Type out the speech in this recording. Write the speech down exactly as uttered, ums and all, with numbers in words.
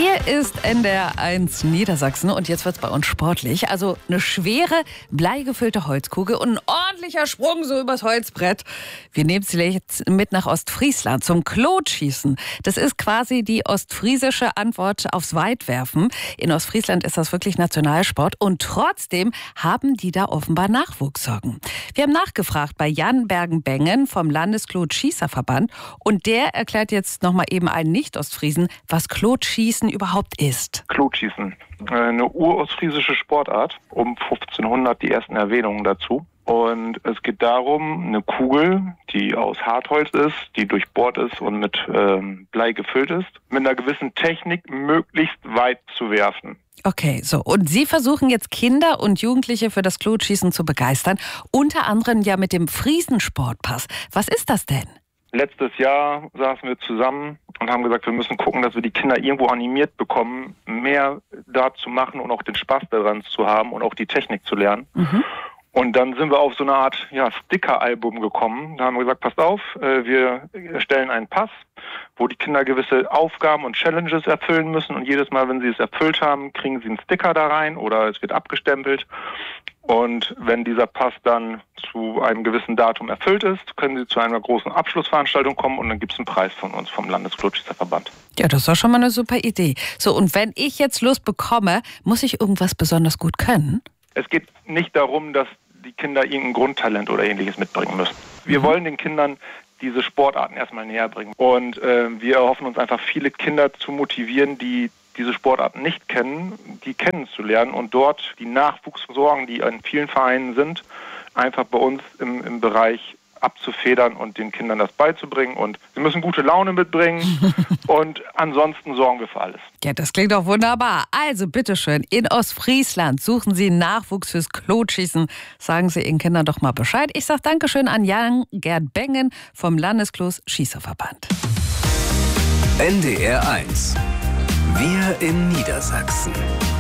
Hier ist N D R eins Niedersachsen und jetzt wird's bei uns sportlich. Also eine schwere, bleigefüllte Holzkugel und ein ordentlicher Sprung so übers Holzbrett. Wir nehmen Sie jetzt mit nach Ostfriesland zum Klotschießen. Das ist quasi die ostfriesische Antwort aufs Weitwerfen. In Ostfriesland ist das wirklich Nationalsport und trotzdem haben die da offenbar Nachwuchssorgen. Wir haben nachgefragt bei Jan Bergen-Bengen vom Landesklotschießerverband und der erklärt jetzt nochmal eben allen Nicht-Ostfriesen, was Klotschießen überhaupt ist. Klotschießen, eine urostfriesische Sportart, um fünfzehnhundert die ersten Erwähnungen dazu. Und es geht darum, eine Kugel, die aus Hartholz ist, die durchbohrt ist und mit ähm, Blei gefüllt ist, mit einer gewissen Technik möglichst weit zu werfen. Okay, so. Und Sie versuchen jetzt Kinder und Jugendliche für das Klotschießen zu begeistern, unter anderem ja mit dem Friesensportpass. Was ist das denn? Letztes Jahr saßen wir zusammen und haben gesagt, wir müssen gucken, dass wir die Kinder irgendwo animiert bekommen, mehr da zu machen und auch den Spaß daran zu haben und auch die Technik zu lernen. Mhm. Und dann sind wir auf so eine Art ja, Sticker-Album gekommen. Da haben wir gesagt, passt auf, wir erstellen einen Pass, wo die Kinder gewisse Aufgaben und Challenges erfüllen müssen. Und jedes Mal, wenn sie es erfüllt haben, kriegen sie einen Sticker da rein oder es wird abgestempelt. Und wenn dieser Pass dann zu einem gewissen Datum erfüllt ist, können sie zu einer großen Abschlussveranstaltung kommen und dann gibt es einen Preis von uns, vom Landesklotschießerverband. Ja, das ist doch schon mal eine super Idee. So, und wenn ich jetzt Lust bekomme, muss ich irgendwas besonders gut können? Es geht nicht darum, dass die Kinder irgendein Grundtalent oder Ähnliches mitbringen müssen. Wir mhm. wollen den Kindern diese Sportarten erstmal näher bringen. Und äh, wir erhoffen uns einfach, viele Kinder zu motivieren, die diese Sportarten nicht kennen, die kennenzulernen und dort die Nachwuchssorgen, die in vielen Vereinen sind, einfach bei uns im, im Bereich abzufedern und den Kindern das beizubringen. Und sie müssen gute Laune mitbringen und ansonsten sorgen wir für alles. Ja, das klingt doch wunderbar. Also bitteschön, in Ostfriesland suchen Sie Nachwuchs fürs Klotschießen. Sagen Sie Ihren Kindern doch mal Bescheid. Ich sage Dankeschön an Jan Bergen-Bengen vom Landesklotschießerverband. N D R eins. Wir in Niedersachsen.